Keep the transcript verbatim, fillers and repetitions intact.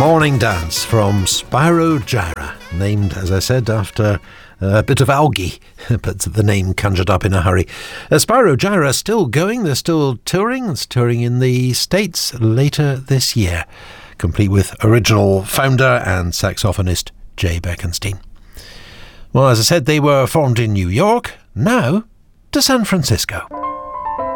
Morning Dance from Spyro Gyra, named, as I said, after a bit of algae, but the name conjured up in a hurry. Uh, Spyro Gyra still going, they're still touring, it's touring in the States later this year, complete with original founder and saxophonist Jay Beckenstein. Well, as I said, they were formed in New York, now to San Francisco.